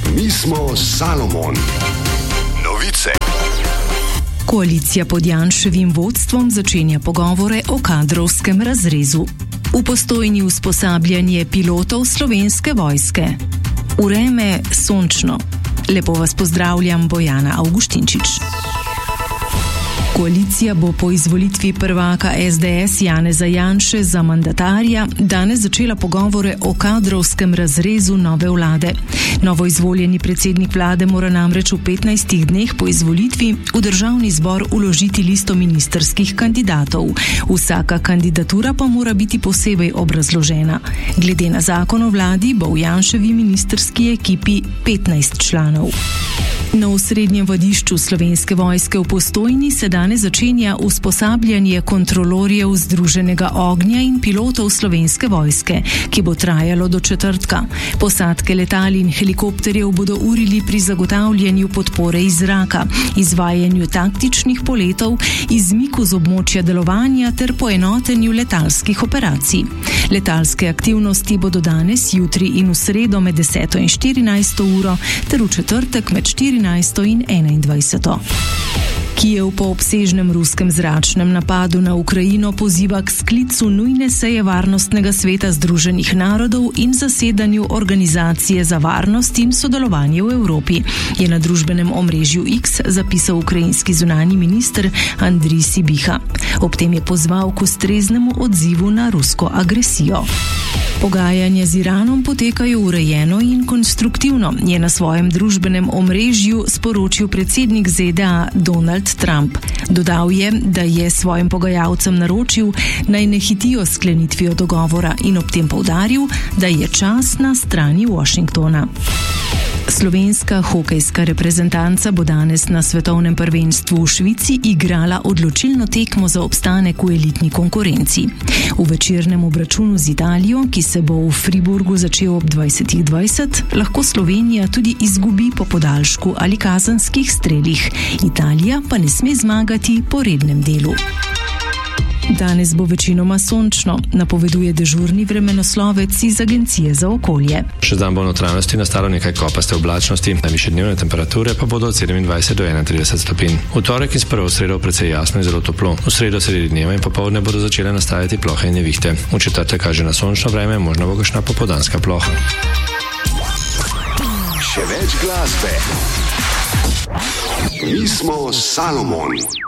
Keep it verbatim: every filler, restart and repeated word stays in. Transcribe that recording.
Mi smo Salomon. Novice. Koalicija pod Janševim vodstvom začenja pogovore o kadrovskem razrezu. V Postojni usposabljanje pilotov Slovenske vojske. Vreme sončno. Lepo vas pozdravljam, Bojana Avguštinčič. Koalicija bo po izvolitvi prvaka es de es Janeza Janše za mandatarja danes začela pogovore o kadrovskem razrezu nove vlade. Novo izvoljeni predsednik vlade mora namreč v petnajstih dneh po izvolitvi v državni zbor vložiti listo ministrskih kandidatov. Vsaka kandidatura pa mora biti posebej obrazložena. Glede na zakon o vladi bo v Janševi ministrski ekipi petnajst članov. Na osrednjem vadišču Slovenske vojske v Postojni se danes začenja usposabljanje kontrolorjev Združenega ognja in pilotov Slovenske vojske, ki bo trajalo do četrtka. Posadke letal in helikopterjev bodo urili pri zagotavljanju podpore iz zraka, izvajanju taktičnih poletov, izmiku z območja delovanja ter poenotenju letalskih operacij. Letalske aktivnosti bodo danes, jutri in v sredo med deseto in štirinajsto uro ter v četrtek med štirinajsto in enaindvajseto. Kijev po obsežnem ruskem zračnem napadu na Ukrajino poziva k sklicu nujne seje Varnostnega sveta Združenih narodov in zasedanju Organizacije za varnost in sodelovanje v Evropi, je na družbenem omrežju X zapisal ukrajinski zunanji minister Andrij Sibiha. Ob tem je pozval k ustreznemu odzivu na rusko agresijo. Pogajanja z Iranom potekajo urejeno in konstruktivno, je na svojem družbenem omrežju sporočil predsednik ze de a Donald Trump. Dodal je, da je svojim pogajalcem naročil, naj ne hitijo s sklenitvijo dogovora in ob tem poudaril, da je čas na strani Washingtona. Slovenska hokejska reprezentanca bo danes na svetovnem prvenstvu v Švici igrala odločilno tekmo za obstanek v elitni konkurenci. V večernem obračunu z Italijo, ki se bo v Friburgu začel ob dvajsetih dvajset, lahko Slovenija tudi izgubi po podaljšku ali kazenskih strelih. Italija pa ne sme zmagati po rednem delu. Danes bo večinoma sončno, napoveduje dežurni vremenoslovec iz Agencije za okolje. Še dan bo v notranjosti nastalo nekaj kopaste oblačnosti, najvišje dnevne temperature pa bodo od sedemindvajset do enaintrideset stopinj. V torek in s prvo sredo precej jasno in zelo toplo. V sredo sredi dneva in popoldne bodo začele nastajati plohe in nevihte. V četrtek kaže na sončno vreme, možno bo kakšna popoldanska ploha. Še več glasbe. Mi smo Salomon.